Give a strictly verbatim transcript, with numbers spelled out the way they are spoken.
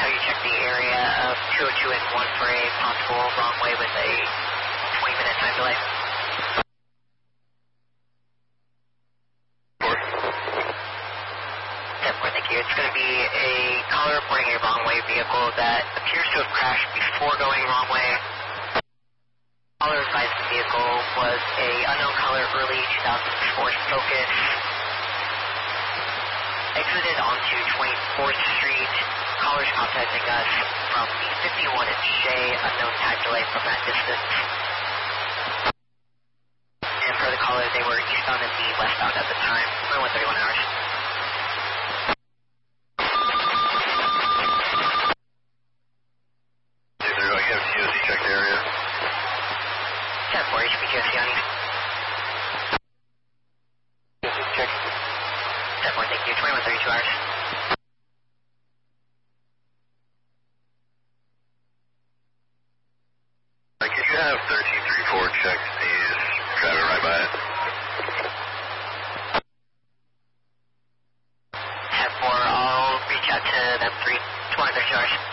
how you check the area of two oh two and one for a possible wrong way with a twenty minute time delay. ten four, thank you. It's going to be a caller reporting a wrong way vehicle that appears to have crashed before going wrong way. Caller advised the vehicle was a unknown color early two thousand four Focus. Exited onto twenty-fourth Street. Callers contacting us from the fifty-one and Shea, unknown time delay from that distance. And for the caller, they were eastbound and the westbound at the time, twenty-one thirty-one hours. Check the area. ten four, H P Q S County. Check. ten four, thank you. twenty-one thirty-two hours. Could you have thirteen thirty-four check? He's driving right by it. ten four, I'll reach out to them three. twenty-one thirty-two hours.